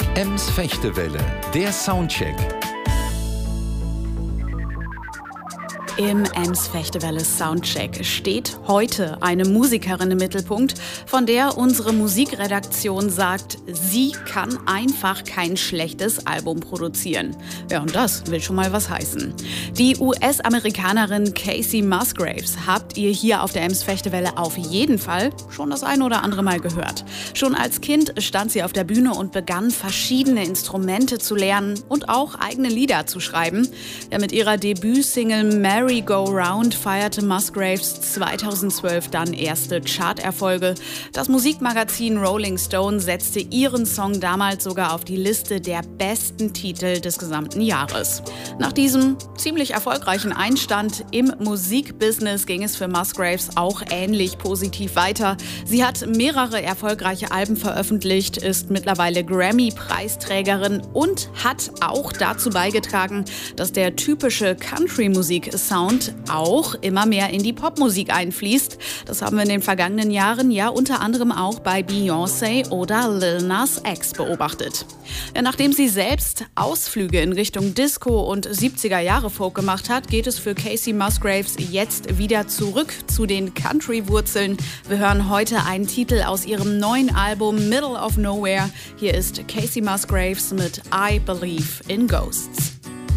Ems Fechtewelle, der Soundcheck. Im Ems Fechtewelle Soundcheck steht heute eine Musikerin im Mittelpunkt, von der unsere Musikredaktion sagt, sie kann einfach kein schlechtes Album produzieren. Ja, und das will schon mal was heißen. Die US-Amerikanerin Kacey Musgraves habt ihr hier auf der Ems Fechtewelle auf jeden Fall schon das ein oder andere Mal gehört. Schon als Kind stand sie auf der Bühne und begann verschiedene Instrumente zu lernen und auch eigene Lieder zu schreiben. Ja, mit ihrer Debütsingle Merry Go Round feierte Musgraves 2012 dann erste Charterfolge. Das Musikmagazin Rolling Stone setzte ihren Song damals sogar auf die Liste der besten Titel des gesamten Jahres. Nach diesem ziemlich erfolgreichen Einstand im Musikbusiness ging es für Musgraves auch ähnlich positiv weiter. Sie hat mehrere erfolgreiche Alben veröffentlicht, ist mittlerweile Grammy-Preisträgerin und hat auch dazu beigetragen, dass der typische Country-Musik-Sound auch immer mehr in die Popmusik einfließt. Das haben wir in den vergangenen Jahren ja unter anderem auch bei Beyoncé oder Lil Nas X beobachtet. Ja, nachdem sie selbst Ausflüge in Richtung Disco und 70er-Jahre-Folk gemacht hat, geht es für Kacey Musgraves jetzt wieder zurück zu den Country-Wurzeln. Wir hören heute einen Titel aus ihrem neuen Album Middle of Nowhere. Hier ist Kacey Musgraves mit I Believe in Ghosts.